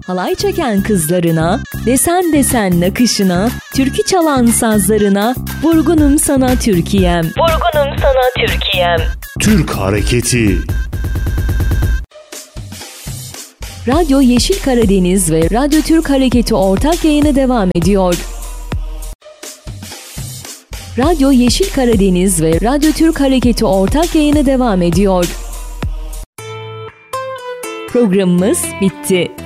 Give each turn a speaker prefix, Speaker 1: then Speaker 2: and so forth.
Speaker 1: halay çeken kızlarına, desen desen nakışına, türkü çalan sazlarına, vurgunum sana Türkiye'm, vurgunum sana Türkiye'm.
Speaker 2: Türk Hareketi.
Speaker 1: Radyo Yeşil Karadeniz ve Radyo Türk Hareketi ortak yayını devam ediyor. Radyo Yeşil Karadeniz ve Radyo Türk Hareketi ortak yayını devam ediyor. Programımız bitti.